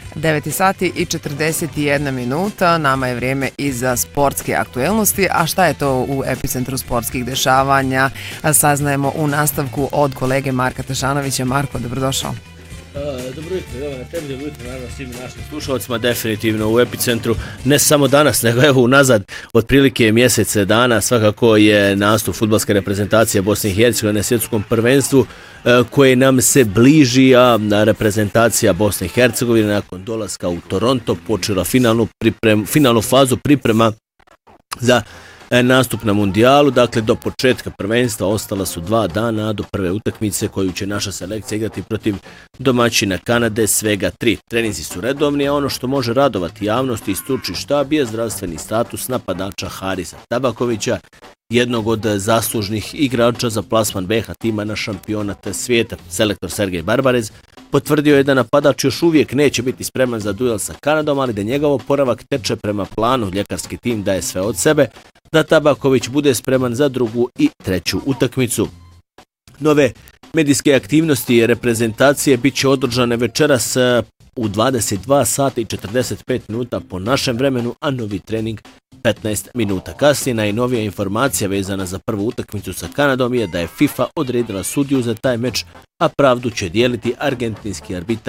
9 sati i 41 minuta, nama je vrijeme i za sportske aktuelnosti, a šta je to u epicentru sportskih dešavanja saznajemo u nastavku od kolege Marka Tešanovića. Marko, dobrodošao. Dobro jutro, Jovana, tebi dobro jutro, naravno svim našim slušalcima, definitivno u epicentru, ne samo danas, nego evo unazad otprilike mjesece dana, svakako je nastup fudbalske reprezentacije Bosne i Hercegovine na svjetskom prvenstvu koje nam se bliži, a reprezentacija Bosne i Hercegovine nakon dolaska u Toronto počela finalnu fazu priprema za nastup na mundijalu. Dakle, do početka prvenstva ostala su 2 dana do prve utakmice koju će naša selekcija igrati protiv domaćina Kanade, svega 3. Treninzi su redovni, a ono što može radovati javnost i stručni štab je zdravstveni status napadača Harisa Tabakovića, jednog od zaslužnih igrača za plasman BiH tima na šampionat svijeta. Selektor Sergej Barbarez potvrdio je da napadač još uvijek neće biti spreman za duel sa Kanadom, ali da njegov oporavak teče prema planu. Ljekarski tim daje sve od sebe da Tabaković bude spreman za drugu i treću utakmicu. Nove medijske aktivnosti reprezentacije bit će održane večeras u 22 sata i 45 minuta po našem vremenu, a novi trening 15 minuta kasnije. Najnovija informacija vezana za prvu utakmicu sa Kanadom je da je FIFA odredila sudiju za taj meč, a pravdu će dijeliti argentinski arbitar